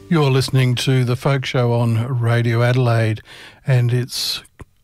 You're listening to The Folk Show on Radio Adelaide, and it's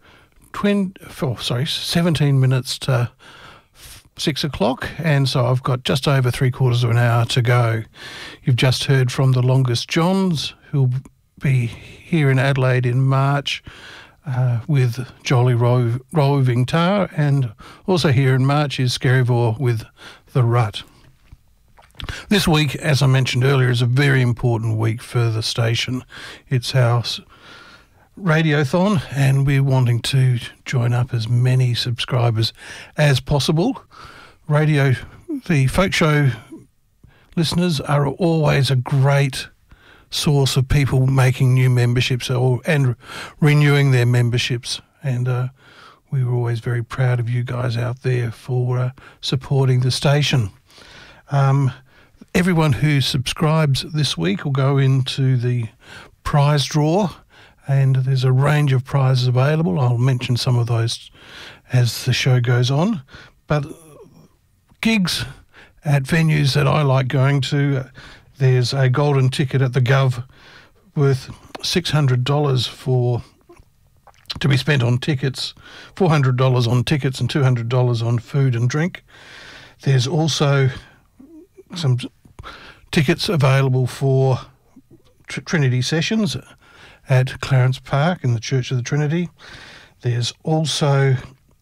17 minutes to 6 o'clock, and so I've got just over 3/4 of an hour to go. You've just heard from the Longest Johns, who'll be here in Adelaide in March with Jolly Roving Tar, and also here in March is Skerryvore with The Rut. This week, as I mentioned earlier, is a very important week for the station. It's our radiothon, and we're wanting to join up as many subscribers as possible. The Folk Show listeners are always a great source of people making new memberships and renewing their memberships, and we were always very proud of you guys out there for supporting the station. Everyone who subscribes this week will go into the prize draw, and there's a range of prizes available. I'll mention some of those as the show goes on. But gigs at venues that I like going to, there's a golden ticket at the Gov worth $600 to be spent on tickets, $400 on tickets and $200 on food and drink. There's also some tickets available for Trinity sessions at Clarence Park in the Church of the Trinity. There's also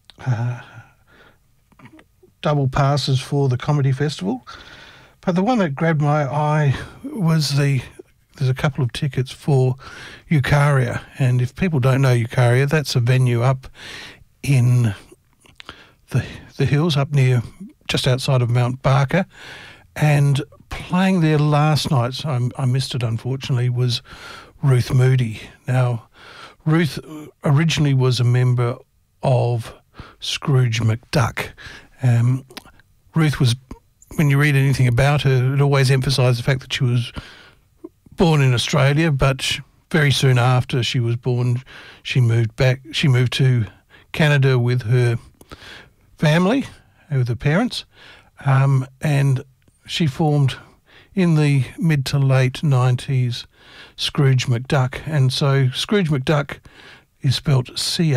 double passes for the Comedy Festival. But the one that grabbed my eye was there's a couple of tickets for Eucharia. And if people don't know Eucharia, that's a venue up in the hills, up near, just outside of Mount Barker. And playing there last night, so I missed it unfortunately, was Ruth Moody. Now, Ruth originally was a member of Scrooge McDuck. Ruth was, when you read anything about her, it always emphasised the fact that she was born in Australia, but very soon after she was born, she moved to Canada with her family, with her parents, and she formed in the mid to late 90s Scrooge McDuck. And so Scrooge McDuck is spelt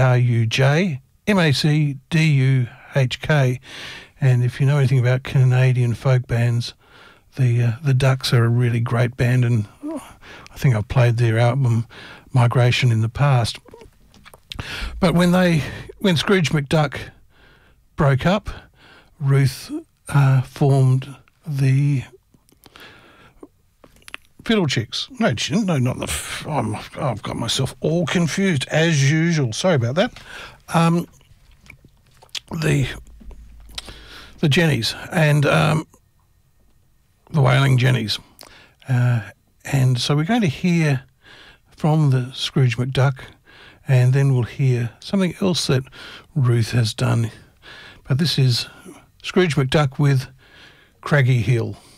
CRUJMACDUHK. And if you know anything about Canadian folk bands, the Ducks are a really great band, and I think I've played their album Migration in the past. But when Scrooge McDuck broke up, Ruth formed the Fiddle Chicks. No, she didn't. No, not the... I've got myself all confused, as usual. Sorry about that. The Jennies and the Wailing Jennies. And so we're going to hear from the Scrooge McDuck, and then we'll hear something else that Ruth has done. But this is Scrooge McDuck with Craggy Hill.